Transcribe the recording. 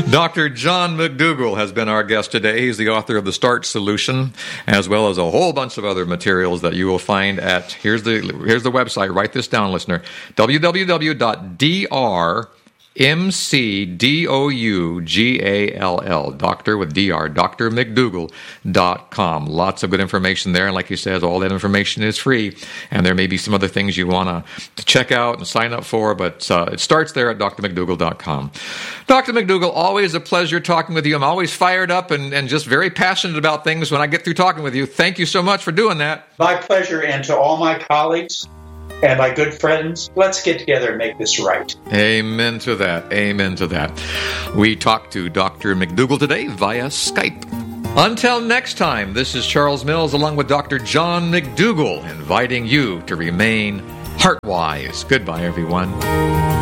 Dr. John McDougall has been our guest today. He's the author of The Starch Solution, as well as a whole bunch of other materials that you will find at, here's the website, write this down, listener, www.drmcdougall, doctor with DR, drmcdougall.com. Lots of good information there. And like he says, all that information is free. And there may be some other things you want to check out and sign up for, but it starts there at drmcdougall.com. Dr. McDougall, always a pleasure talking with you. I'm always fired up and just very passionate about things when I get through talking with you. Thank you so much for doing that. My pleasure, and to all my colleagues and my good friends, let's get together and make this right. Amen to that. Amen to that. We talked to Dr. McDougall today via Skype. Until next time, this is Charles Mills along with Dr. John McDougall, inviting you to remain heart-wise. Goodbye, everyone.